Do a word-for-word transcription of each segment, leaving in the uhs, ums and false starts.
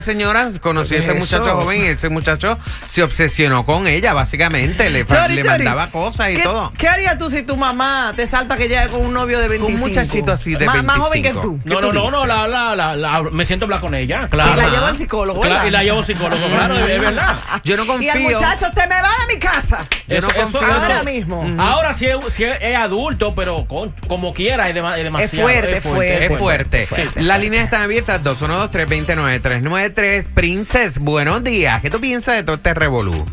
Señora conoció a este muchacho joven y este muchacho se obsesionó con ella, básicamente. Le, Chori, le Chori, mandaba cosas y ¿qué, todo. ¿Qué harías tú si tu mamá te salta que llegue con un novio de veinticinco? Un muchachito así de más, veinticinco. Más joven que tú. No, no, no, no, la, la, la, la, me siento a hablar con ella, claro. Y la llevo al psicólogo, ¿verdad? Claro, y la llevo al psicólogo, claro, es verdad. Yo no Y confío. el muchacho, te me va de mi casa. Yo no Eso- confío. eso- Ahora eso- mismo. Ahora sí es, sí es, es adulto, pero con, como quiera es, dema- es demasiado. fuerte, es fuerte. Es fuerte. fuerte. Las líneas están abiertas dos uno dos, tres dos nueve, tres nueve tres. Princess, buenos días. ¿Qué tú piensas de todo este revolú?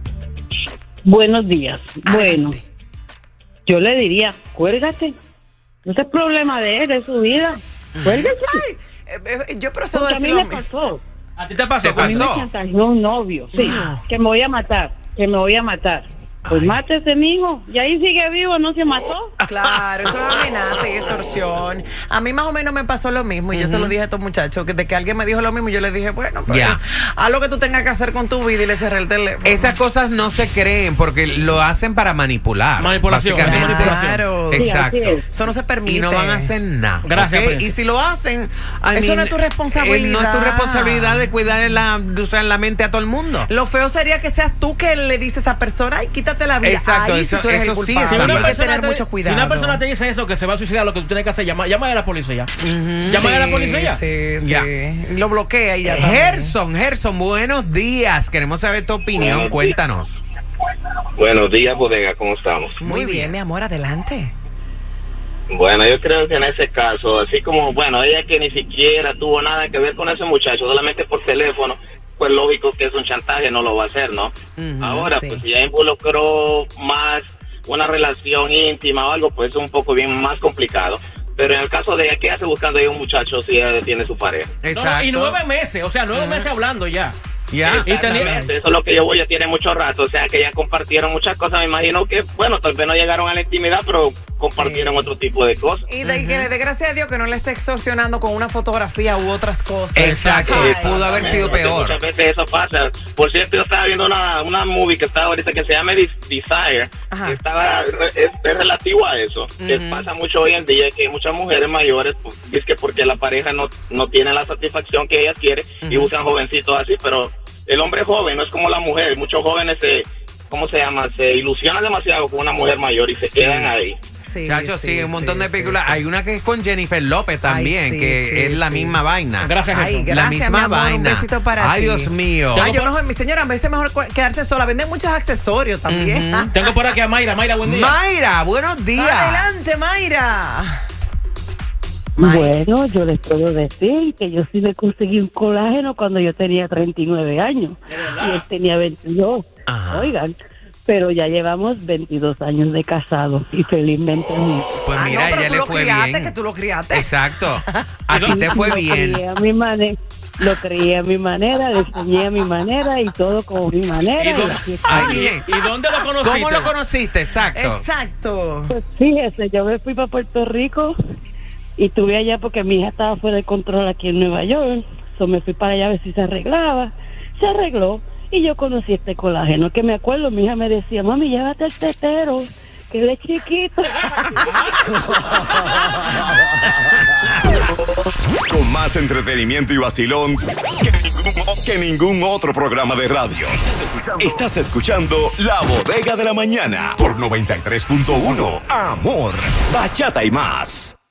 Buenos días. Bueno, Adelante. yo le diría, cuélgate. No es problema de él, es su vida. Cuélgate. Ay, eh, eh, yo procedo a Porque a mí decir lo me mismo. pasó. ¿A ti te pasó? ¿Te A mí me pasó? chantajeó un novio. Sí, No. que me voy a matar, que me voy a matar. Pues Ay. mátese, mijo. Y ahí sigue vivo, no se mató. Claro, eso es amenaza y extorsión. A mí más o menos me pasó lo mismo y yo se lo dije a estos muchachos, que de que alguien me dijo lo mismo, yo les dije, bueno, pues Ya. haz lo que tú tengas que hacer con tu vida y le cerré el teléfono. Esas cosas no se creen porque lo hacen para manipular. Manipulación, básicamente. eso es manipulación. Claro. Sí, Exacto. así es. Eso no se permite. Y no van a hacer nada. Gracias, ¿ok? Prince. Y si lo hacen, I Eso mean, no es tu responsabilidad. eh, no es tu responsabilidad de cuidar la, de usar la mente a todo el mundo. Lo feo sería que seas tú que le dices a esa persona, ay, quítate la vida. Exacto, Ahí eso- sí tú eres eso el sí culpable. está Si una, mal. Hay que persona tener te, mucho cuidado. si una persona te dice eso, que se va a suicidar, lo que tú tienes que hacer, llama, llama a la policía. Llama a la policía. Sí, sí. Ya. Lo bloquea y ya también. Gerson, Gerson, buenos días. Queremos saber tu opinión. Buenos Cuéntanos. Buenos días, bodega, ¿cómo estamos? Muy bien, mi amor, adelante. Bueno, yo creo que en ese caso, así como, bueno, ella que ni siquiera tuvo nada que ver con ese muchacho, solamente por teléfono, pues lógico que es un chantaje, no lo va a hacer, ¿no? Ujú, Ahora, sí. pues si ya involucró más una relación íntima o algo, pues es un poco bien más complicado. Pero en el caso de ella, ¿qué hace buscando ahí un muchacho si ella tiene su pareja? No, Exacto. no, y nueve meses, o sea, nueve meses hablando ya. Ya. Y tenía- Exactamente, eso es lo que yo voy, ya tiene mucho rato, o sea que ya compartieron muchas cosas, me imagino que, bueno, tal vez no llegaron a la intimidad, pero compartieron otro tipo de cosas. Y de que le dé gracias a Dios que no le esté extorsionando con una fotografía u otras cosas. Exacto. Ay, Pudo haber sido Porque peor. Muchas veces eso pasa. Por cierto, yo estaba viendo una, una movie que estaba ahorita que se llama Des- Desire. Ajá. Que estaba, es, es relativo a eso. Que pasa mucho hoy en día que muchas mujeres mayores, pues, es que porque la pareja no, no tiene la satisfacción que ellas quieren y buscan jovencitos así, pero el hombre joven no es como la mujer. Muchos jóvenes se, ¿cómo se llama? Se ilusionan demasiado con una mujer mayor y se Sí. quedan ahí. Sí, Chacho, sí, un montón sí, de sí, películas. sí. Hay una que es con Jennifer López también, Ay, sí, que sí, es la sí. misma vaina. Gracias, Ay, Gerson. la gracias, misma mi amor, vaina. un besito para Ay, ti. Dios mío. Ay, Tengo yo por- mejor, mi señora, a veces mejor cu- quedarse sola. Venden muchos accesorios también. Ujú. Tengo por aquí a Mayra. Mayra, buen día. Mayra, buenos días. Adelante, Mayra. Bueno, yo les puedo decir que yo sí me conseguí un colágeno cuando yo tenía treinta y nueve años. Y él tenía veintidós. Ajá. Oigan, pero ya llevamos veintidós años de casados y felizmente juntos. Pues Ah, mira, no, pero ella tú le lo fue criaste, bien. que tú lo criaste. Exacto. A ti te fue Lo bien. crié a mi manera, lo crié a mi manera, le enseñé a mi manera y todo como mi manera. ¿Y y dónde, así es. Ay, bien. ¿Y dónde lo conociste? ¿Cómo lo conociste? Exacto. Exacto. Pues fíjese, yo me fui para Puerto Rico y estuve allá porque mi hija estaba fuera de control aquí en Nueva York. So me fui para allá a ver si se arreglaba. Se arregló y yo conocí este colágeno. Que me acuerdo, mi hija me decía, mami, llévate el tetero, que él es chiquito. Con más entretenimiento y vacilón que ningún, que ningún otro programa de radio. Estás escuchando La Bodega de la Mañana por noventa y tres punto uno. Amor, bachata y más.